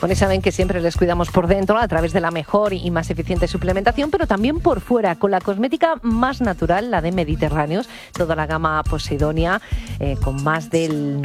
Bueno, saben que siempre les cuidamos por dentro a través de la mejor y más eficiente suplementación, pero también por fuera, con la cosmética más natural, la de Mediterráneos, toda la gama Posidonia, con más del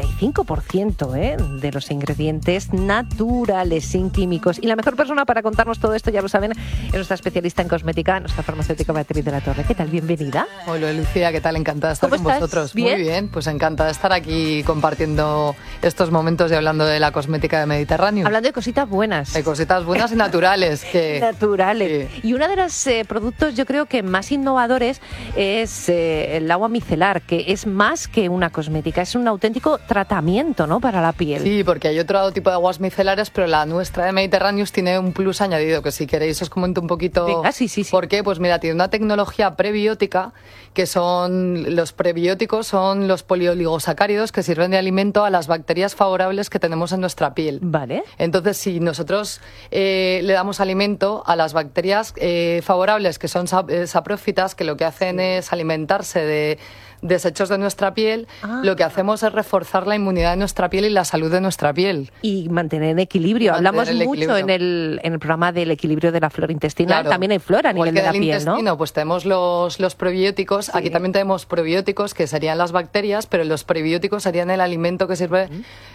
95% de los ingredientes naturales, sin químicos. Y la mejor persona para contarnos todo esto, ya lo saben, es nuestra especialista en cosmética, nuestra farmacéutica Beatriz de la Torre. ¿Qué tal? Bienvenida. Hola Lucía, ¿qué tal? Encantada de estar con vosotros. ¿Bien? Muy bien, pues encantada de estar aquí compartiendo estos momentos y hablando de la cosmética de Mediterráneo. Hablando de cositas buenas. De cositas buenas y naturales. Naturales. Sí. Y uno de los productos, yo creo que más innovadores es el agua micelar, que es más que una cosmética, es un auténtico tratamiento, ¿no?, para la piel. Sí, porque hay otro tipo de aguas micelares, pero la nuestra de Mediterráneos tiene un plus añadido, que si queréis os comento un poquito. Venga, sí. ¿Por qué? Pues mira, tiene una tecnología prebiótica, que son los prebióticos, son los polioligosacáridos que sirven de alimento a las bacterias favorables que tenemos en nuestra piel. Vale. Entonces, si nosotros le damos alimento a las bacterias favorables, que son saprófitas, que lo que hacen es alimentarse de desechos de nuestra piel, lo que hacemos es reforzar la inmunidad de nuestra piel y la salud de nuestra piel. Y mantener el equilibrio. Hablamos mucho en el programa del equilibrio de la flora intestinal. Claro. También hay flora a nivel de la piel, ¿no? Pues tenemos los probióticos. Sí. Aquí también tenemos probióticos, que serían las bacterias, pero los prebióticos serían el alimento que sirve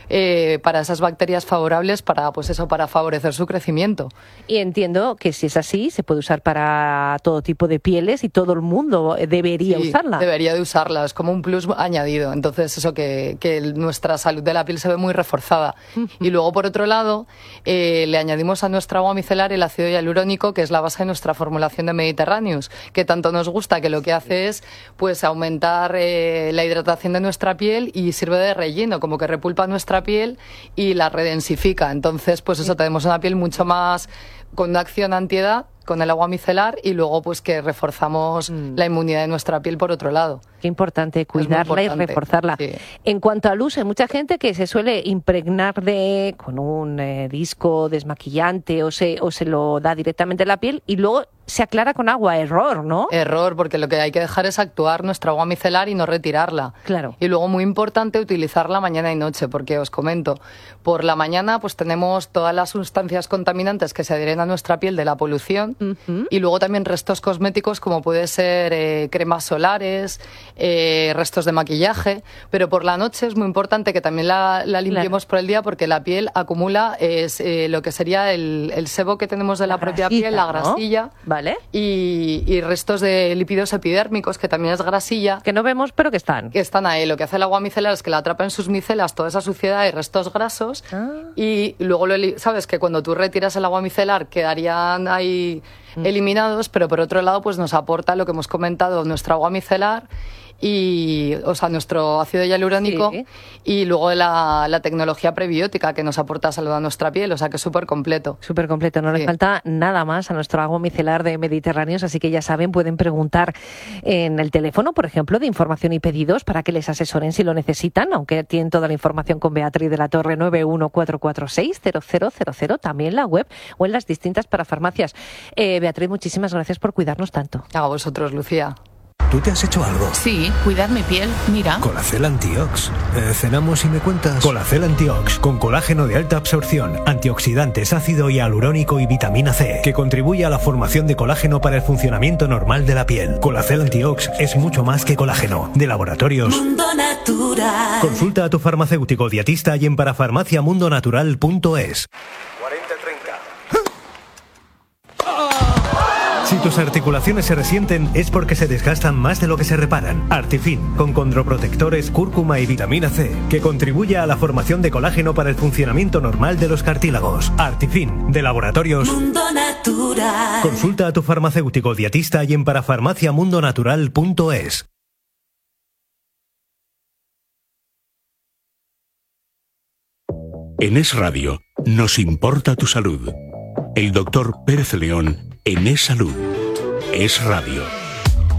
para esas bacterias favorables, para favorecer su crecimiento. Y entiendo que si es así, se puede usar para todo tipo de pieles y todo el mundo debería usarla. Debería de usarla. Es como un plus añadido. Entonces, eso que nuestra salud de la piel se ve muy reforzada. Y luego, por otro lado, le añadimos a nuestra agua micelar el ácido hialurónico, que es la base de nuestra formulación de Mediterráneos, que tanto nos gusta, que lo que hace es pues aumentar la hidratación de nuestra piel y sirve de relleno, como que repulpa nuestra piel y la redensifica. Entonces, pues eso, tenemos una piel mucho más con una acción antiedad con el agua micelar, y luego pues que reforzamos la inmunidad de nuestra piel por otro lado. Qué importante cuidarla y reforzarla. Sí. En cuanto al uso, hay mucha gente que se suele impregnar con un disco desmaquillante o se lo da directamente a la piel y luego se aclara con agua. Error, ¿no? Error, porque lo que hay que dejar es actuar nuestra agua micelar y no retirarla. Claro. Y luego, muy importante, utilizarla mañana y noche, porque os comento, por la mañana pues tenemos todas las sustancias contaminantes que se adhieren a nuestra piel de la polución, y luego también restos cosméticos como puede ser cremas solares, restos de maquillaje, pero por la noche es muy importante que también la limpiemos por el día, porque la piel acumula lo que sería el sebo que tenemos de la propia piel, la grasilla, ¿no? Vale. Y restos de lípidos epidérmicos, que también es grasilla. Que no vemos, pero que están. Que están ahí. Lo que hace el agua micelar es que la atrapa en sus micelas toda esa suciedad y restos grasos, y luego, sabes que cuando tú retiras el agua micelar quedarían ahí eliminados, pero por otro lado pues nos aporta lo que hemos comentado, nuestra agua micelar y, nuestro ácido hialurónico, sí, y luego la tecnología prebiótica que nos aporta salud a nuestra piel, o sea que es súper completo. Súper completo, no le falta nada más a nuestro agua micelar de Mediterráneos, así que ya saben, pueden preguntar en el teléfono, por ejemplo, de información y pedidos para que les asesoren si lo necesitan, aunque tienen toda la información con Beatriz de la Torre, 914460000, también en la web o en las distintas parafarmacias. Beatriz, muchísimas gracias por cuidarnos tanto. A vosotros, Lucía. ¿Tú te has hecho algo? Sí, cuidar mi piel, mira. Colacel Antiox. Cenamos y me cuentas. Colacel Antiox, con colágeno de alta absorción, antioxidantes, ácido hialurónico y vitamina C, que contribuye a la formación de colágeno para el funcionamiento normal de la piel. Colacel Antiox es mucho más que colágeno. De Laboratorios Mundo Natural. Consulta a tu farmacéutico dietista y en parafarmaciamundonatural.es. 40-30. Si tus articulaciones se resienten es porque se desgastan más de lo que se reparan. Artifin, con condroprotectores, cúrcuma y vitamina C, que contribuye a la formación de colágeno para el funcionamiento normal de los cartílagos. Artifin, de Laboratorios Mundo Natural. Consulta a tu farmacéutico dietista y en parafarmaciamundonatural.es. En Es Radio nos importa tu salud. El doctor Pérez León en Es Salud. Es Radio.